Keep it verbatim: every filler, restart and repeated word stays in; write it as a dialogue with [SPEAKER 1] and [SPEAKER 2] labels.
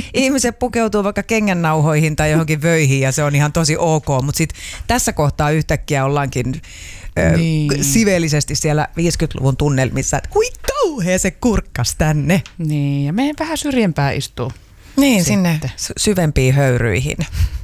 [SPEAKER 1] ihmiset pukeutuu vaikka kengännauhoihin tai johonkin vöihin ja se on ihan tosi ok, mutta sitten tässä kohtaa yhtäkkiä ollaankin niin. sivellisesti siellä viisikymmentäluvun tunnelmissa, että kui kauhea se kurkkas tänne.
[SPEAKER 2] Niin, ja meidän vähän syrjempää istuu.
[SPEAKER 1] Niin, sitten sinne syvempiin höyryihin.